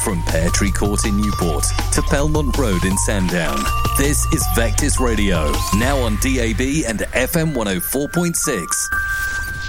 From Pear Tree Court in Newport to Belmont Road in Sandown, this is Vectis Radio, now on DAB and FM 104.6.